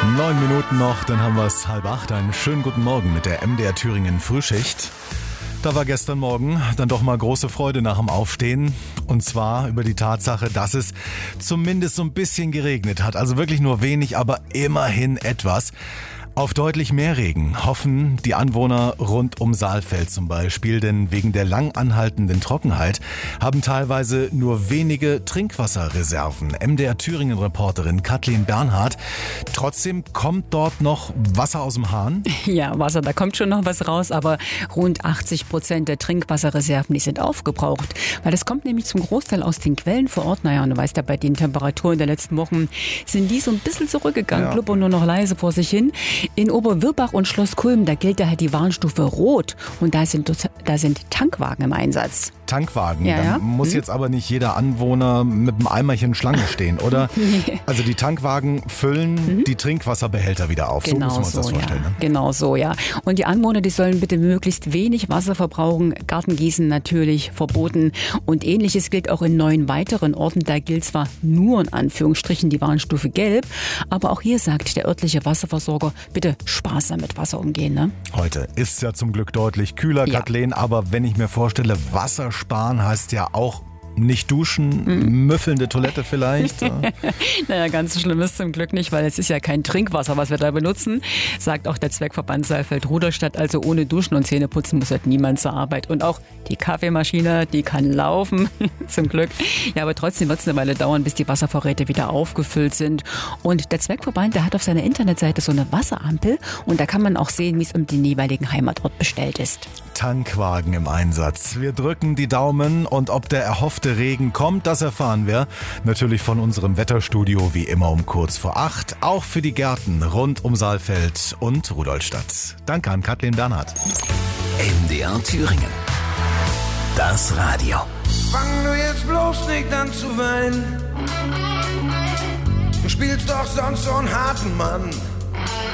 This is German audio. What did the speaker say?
9 Minuten noch, dann haben wir es 7:30. Einen schönen guten Morgen mit der MDR Thüringen Frühschicht. Da war gestern Morgen dann doch mal große Freude nach dem Aufstehen. Und zwar über die Tatsache, dass es zumindest so ein bisschen geregnet hat. Also wirklich nur wenig, aber immerhin etwas. Auf deutlich mehr Regen hoffen die Anwohner rund um Saalfeld zum Beispiel, denn wegen der lang anhaltenden Trockenheit haben teilweise nur wenige Trinkwasserreserven. MDR Thüringen-Reporterin Kathleen Bernhardt. Trotzdem kommt dort noch Wasser aus dem Hahn? Ja, Wasser, da kommt schon noch was raus, aber rund 80% der Trinkwasserreserven, die sind aufgebraucht. Weil das kommt nämlich zum Großteil aus den Quellen vor Ort. Naja, und du weißt ja, bei den Temperaturen der letzten Wochen sind die so ein bisschen zurückgegangen, blubbern nur noch leise vor sich hin. In Oberwirbach und Schloss Kulm, da gilt daher die Warnstufe Rot und da sind Tankwagen im Einsatz. Tankwagen, da muss jetzt aber nicht jeder Anwohner mit einem Eimerchen Schlange stehen, oder? Nee. Also die Tankwagen füllen die Trinkwasserbehälter wieder auf, genau so müssen wir uns das vorstellen. Ja. Ne? Genau so, ja. Und die Anwohner, die sollen bitte möglichst wenig Wasser verbrauchen, Gartengießen natürlich verboten und Ähnliches gilt auch in 9 weiteren Orten. Da gilt zwar nur in Anführungsstrichen die Warnstufe Gelb, aber auch hier sagt der örtliche Wasserversorger, bitte sparsam mit Wasser umgehen. Ne? Heute ist es ja zum Glück deutlich kühler, Kathleen, aber wenn ich mir vorstelle, Wasser sparen heißt ja auch nicht duschen, müffelnde Toilette vielleicht. Naja, ganz so schlimm ist zum Glück nicht, weil es ist ja kein Trinkwasser, was wir da benutzen, sagt auch der Zweckverband Saalfeld-Ruderstadt. Also ohne Duschen und Zähneputzen muss halt niemand zur Arbeit. Und auch die Kaffeemaschine, die kann laufen, zum Glück. Ja, aber trotzdem wird es eine Weile dauern, bis die Wasservorräte wieder aufgefüllt sind. Und der Zweckverband, der hat auf seiner Internetseite so eine Wasserampel und da kann man auch sehen, wie es um den jeweiligen Heimatort bestellt ist. Tankwagen im Einsatz. Wir drücken die Daumen und ob der erhoffte Regen kommt, das erfahren wir natürlich von unserem Wetterstudio wie immer um kurz vor 8. Auch für die Gärten rund um Saalfeld und Rudolstadt. Danke an Kathleen Bernhardt. MDR Thüringen. Das Radio. Fang du jetzt bloß nicht an zu weinen. Du spielst doch sonst so einen harten Mann.